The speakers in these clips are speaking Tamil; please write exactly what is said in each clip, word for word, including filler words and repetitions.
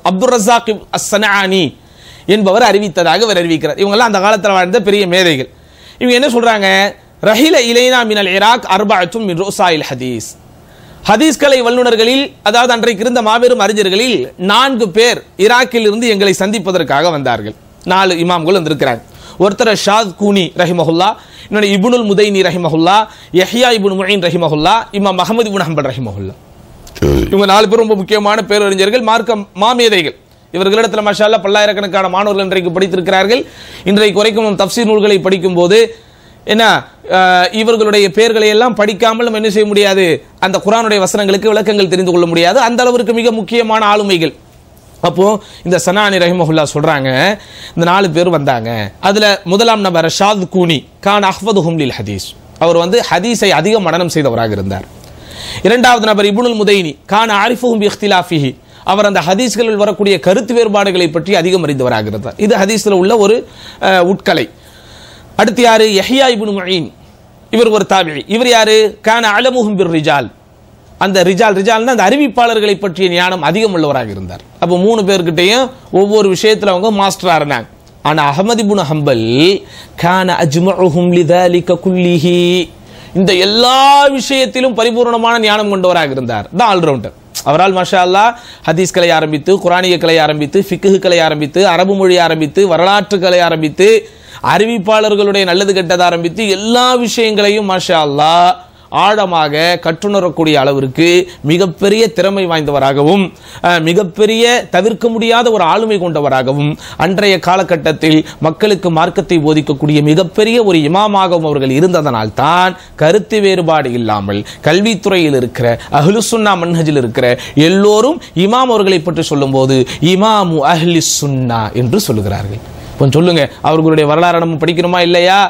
அப்துல் ரஸாக் அஸ்-ஸனஆனி என்பவர் அறிவித்ததாக அவர் அறிவிக்கிறார். இவங்கெல்லாம் அந்த காலத்தில் வாழ்ந்த பெரிய மேதைகள். இவங்க என்ன சொல்றாங்க, ரஹில இலைனா மினல் இராக் அர்பஅத்தும் மின் ருஸாயில் ஹதீஸ். ஹதீஸ் கலை வல்லுநர்களில், அதாவது அன்றைக்கு இருந்த மாபெரும் அறிஞர்களில் நான்கு பேர் ஈராக்கில் இருந்து எங்களை சந்திப்பதற்காக வந்தார்கள். நாலு இமாம்கள் வந்திருக்கிறாங்க. ஒருத்தர் ஷாத் கூனி ரஹிமஹுல்லா, இன்னொரு இப்னுல் முதைனி ரஹிமஹுல்லா, யஹ்யா இப்னு முயின் ரஹிமஹுல்லா, இமாம் அஹ்மத் இப்னு ஹம்பல் ரஹிமஹுல்லா. இவங்க நாலு பேர் ரொம்ப முக்கியமான பேரறிஞர்கள், மார்க்க மாமேதைகள். இவர்களிடத்தில் மாஷா அல்லாஹ் பல்லாயிரக்கணக்கான மாணவர்கள் இன்றைக்கு படித்திருக்கிறார்கள். இன்றைக்கு வரைக்கும் தஃப்சீர் நூல்களை படிக்கும் போது என்ன, இவர்களுடைய பெயர்களை எல்லாம் படிக்காமல் நம்ம என்ன செய்ய முடியாது, அந்த குர்ஆனுடைய வசனங்களுக்கு விளக்கங்கள் தெரிந்து கொள்ள முடியாது. அந்த அளவிற்கு மிக முக்கியமான ஆளுமைகள். அப்போ இந்த ஸனஆனி ரஹிமஹுல்லா சொல்றாங்க, இந்த நாலு பேர் வந்தாங்க. அதுல முதலாம் நபர் ஷாத் கூனி கான் அஹ்ஃபதுஹும் லில் ஹதீஸ், அவர் வந்து ஹதீஸை அதிக மனனம் செய்தவராக இருந்தார். இரண்டாவது நபர் இப்னுல் முதைனி கான் ஆரிஃபுஹும் பி இக்திலாஃபிஹி, அவர் அந்த ஹதீஸ்களில் வரக்கூடிய கருத்து வேறுபாடுகளை பற்றி அதிகம் அறிந்தவராக இருந்தார். இது ஹதீஸ்ல உள்ள ஒரு உட்கலை. அடுத்து யாரு, யஹ்யா இப்னு முயின், இவர் ஒரு தாபிஈ. இவர் யாரு, கான அலமுஹும் பிர் ரிஜால், அந்த ரிஜால் ரிஜால்னா அந்த அறிவிப்பாளர்களை பற்றிய ஞானம் அதிகம் உள்ளவராக இருந்தார். அப்போ மூணு பேர்கிட்டையும் ஒவ்வொரு விஷயத்துல அவங்க மாஸ்டரா இருந்தாங்க. ஆனா அஹ்மத் இப்னு ஹம்பல் கான அஜ்மஉஹும் லிதாலிக குல்லிஹி, இந்த எல்லா விஷயத்திலும் பரிபூர்ணமான ஞானம் கொண்டவராக இருந்தார். தான் ஆல்ரவுண்டர். அவரால் மாஷா அல்லாஹ் ஹதீஸ் கலை ஆரம்பித்து, குர்ஆனிய கலை ஆரம்பித்து, ஃபிக்ஹ் கலை ஆரம்பித்து, அரபு மொழி ஆரம்பித்து, வரலாற்று கலை ஆரம்பித்து, அறிவிப்பாளர்களுடைய நல்லது கெட்டது ஆரம்பித்து, எல்லா விஷயங்களையும் மாஷா அல்லாஹ் ஆழமாக கற்றுணரக்கூடிய அளவிற்கு மிகப்பெரிய திறமை வாய்ந்தவராகவும் மிகப்பெரிய தவிர்க்க முடியாத ஒரு ஆளுமை கொண்டவராகவும் அன்றைய காலகட்டத்தில் மக்களுக்கு மார்க்கத்தை போதிக்கக்கூடிய மிகப்பெரிய ஒரு இமாமாகவும் அவர்கள் இருந்ததனால் தான் கருத்து வேறுபாடு இல்லாமல் கல்வித்துறையில் இருக்கிற அஹ்லுஸ் சுன்னா மன்ஹஜில் இருக்கிற எல்லோரும் இமாம் அவர்களை பற்றி சொல்லும் போது இமாமு அஹ்லிஸ் சுன்னா என்று சொல்லுகிறார்கள். கொஞ்சம் சொல்லுங்க, அவர்களுடைய வரலாறு நம்ம படிக்கணுமா இல்லையா?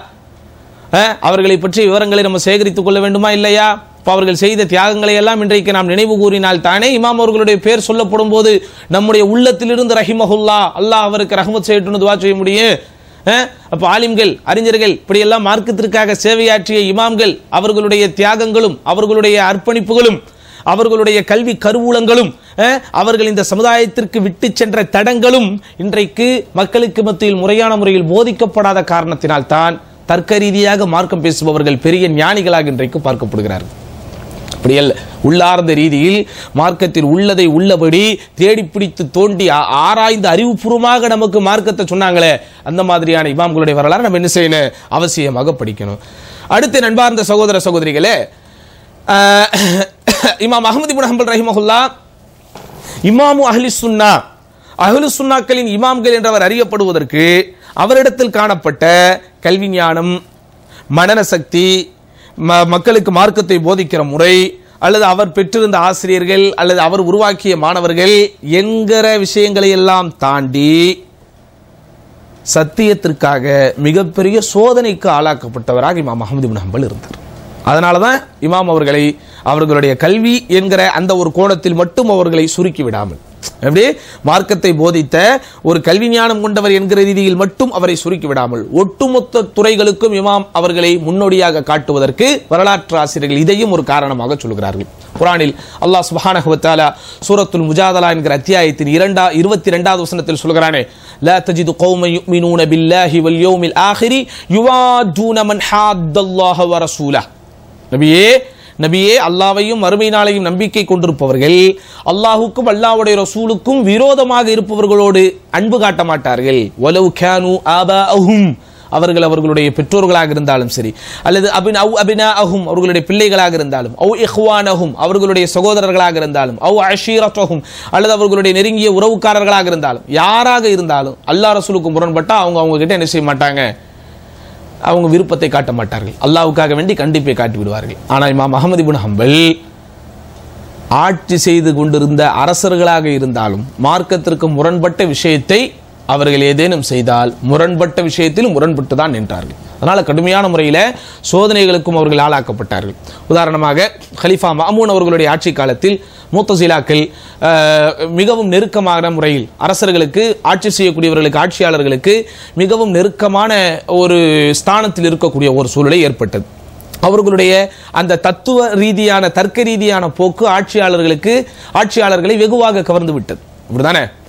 அவர்களை பற்றிய விவரங்களை நம்ம சேகரித்துக் கொள்ள வேண்டுமா இல்லையா? அவர்கள் செய்த தியாகங்களை எல்லாம் இன்றைக்கு நாம் நினைவு கூறினால் தானே இமாம் அவர்களுடைய பேர் சொல்லப்படும் போது நம்முடைய உள்ளத்திலிருந்து ரஹிமஹுல்லா, அல்லாஹ் அவருக்கு ரஹ்மத் செய்யட்டும்னு துஆ செய்ய முடியும். அப்ப ஆலிம்கள், அறிஞர்கள், இப்படி எல்லாம் மார்க்கத்திற்காக சேவையாற்றிய இமாம்கள், அவர்களுடைய தியாகங்களும் அவர்களுடைய அர்ப்பணிப்புகளும் அவர்களுடைய கல்வி கருவூலங்களும் அவர்கள் இந்த சமுதாயத்திற்கு விட்டு சென்ற தடங்களும் இன்றைக்கு மக்களுக்கு மத்தியில் முறையான முறையில் போதிக்கப்படாத காரணத்தினால் தான் தர்க்க ரீதியாக மார்க்கம் பேசுபவர்கள் பெரிய ஞானிகளாக இன்றைக்கு பார்க்கப்படுகிறார்கள். அப்படி அல்ல, உள்ளார்ந்த ரீதியில் மார்க்கத்தில் உள்ளதை உள்ளபடி தேடி பிடித்து தோண்டி ஆராய்ந்து அறிவுபூர்வமாக நமக்கு மார்க்கத்தை சொன்னாங்களே, அந்த மாதிரியான இமாம்களுடைய வரலாறு நம்ம என்ன செய்யணும், அவசியமாக படிக்கணும். அடுத்து நண்பார்ந்த சகோதர சகோதரிகளே, இமாம் அஹ்மத் இப்னு ஹம்பல் ரஹிமஹுல்லா இமாமு அஹ்லிஸ் சுன்னா, அஹ்லுஸ் சுன்னாக்களின் இமாம்கள் என்றவர் அறியப்படுவதற்கு அவரிடத்தில் காணப்பட்ட கல்வி ஞானம், மனன சக்தி, மக்களுக்கு மார்க்கத்தை போதிக்கிற முறை, அல்லது அவர் பெற்றிருந்த ஆசிரியர்கள் அல்லது அவர் உருவாக்கிய மாணவர்கள் என்கிற விஷயங்களை எல்லாம் தாண்டி சத்தியத்திற்காக மிகப்பெரிய சோதனைக்கு ஆளாக்கப்பட்டவராக இமாம் அஹ்மத் இப்னு ஹம்பல் இருந்தார். அதனாலதான் இமாம் அவர்களை அவர்களுடைய கல்வி என்கிற அந்த ஒரு கோணத்தில் மட்டும் அவர்களை சுருக்கி விடாமல், எப்படி மார்க்கத்தை போதித்த ஒரு கல்வி ஞானம் கொண்டவர் என்கிற ரீதியில் மட்டும் அவரை சுருக்கி விடாமல் ஒட்டுமொத்த துறைகளுக்கும் இமாம் அவர்களை முன்னோடியாக காட்டுவதற்கு வரலாற்று ஆசிரியர்கள் இதையும் ஒரு காரணமாக சொல்கிறார்கள். குர்ஆனில் அல்லாஹ் சுப்ஹானஹு வ தஆலா சூரத்துல் முஜாதலா என்கிற அத்தியாயத்தின் இரண்டா இருபத்தி இரண்டாவது வசனத்தில் சொல்கிறானே, லா தஜிது கௌமன் யுமினூன பில்லாஹி வல் யௌமில் ஆகிரி யுவாதுன மன் ஹாத்தல்லாஹ வ ரசூலஹ். நபியே நபியே அல்லாஹ்வையும் மறுமை நாளையும் நம்பிக்கை கொண்டிருப்பவர்கள் அல்லாஹ்வுக்கும் அல்லாஹ்வுடைய ரசூலுக்கும் விரோதமாக இருப்பவர்களோடு அன்பு காட்ட மாட்டார்கள். வலவ் கானூ ஆபாஅஹும், அவர்கள் அவர்களுடைய பெற்றோர்களாக இருந்தாலும் சரி, அல்லது அபின் அவ் அபினாஅஹும் அவர்களுடைய பிள்ளைகளாக இருந்தாலும், அவ் இஹ்வானஹும் அவர்களுடைய சகோதரர்களாக இருந்தாலும், அவ் அஷீரத்தஹும் அல்லது அவர்களுடைய நெருங்கிய உறவுக்காரர்களாக இருந்தாலும், யாராக இருந்தாலும் அல்லாஹ் ரசூலுக்கு முரண்பட்டா அவங்க அவங்க கிட்ட என்ன செய்ய மாட்டாங்க, அவங்க விருப்பத்தை காட்ட மாட்டார்கள். அல்லாஹ்வுக்காக வேண்டி கண்டிப்பை காட்டி விடுவார்கள். ஆனால் இமாம் அஹ்மத் இப்னு ஹம்பல் ஆட்சி செய்து கொண்டிருந்த அரசர்களாக இருந்தாலும் மார்க்கத்திற்கு முரண்பட்ட விஷயத்தை அவர்கள் ஏதேனும் செய்தால் முரண்பட்ட விஷயத்தில் முரண்பட்டு தான் நின்றார்கள். அதனால கடுமையான முறையில் சோதனைகளுக்கும் அவர்கள் ஆளாக்கப்பட்டார்கள். உதாரணமாக ஹலீஃபா மஅமூன் அவர்களுடைய ஆட்சி காலத்தில் முத்தஸிலாக்கள் மிகவும் நெருக்கமான முறையில் அரசர்களுக்கு, ஆட்சி செய்யக்கூடியவர்களுக்கு, ஆட்சியாளர்களுக்கு மிகவும் நெருக்கமான ஒரு ஸ்தானத்தில் இருக்கக்கூடிய ஒரு சூழலை ஏற்பட்டது. அவர்களுடைய அந்த தத்துவ ரீதியான தர்க்க ரீதியான போக்கு ஆட்சியாளர்களுக்கு ஆட்சியாளர்களை வெகுவாக கவர்ந்து விட்டது. அப்படிதானே?